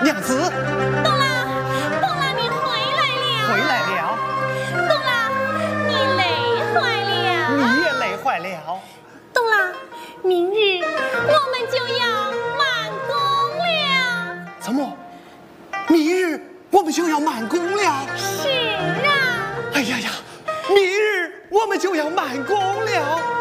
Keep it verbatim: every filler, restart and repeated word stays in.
娘子。 东郎，东郎，你回来了。 回来了。 东郎，你累坏了。 你也累坏了。 东郎，明日我们就要满宫了。 怎么？明日我们就要满宫了？ 是啊。 哎呀呀，明日我们就要满宫了。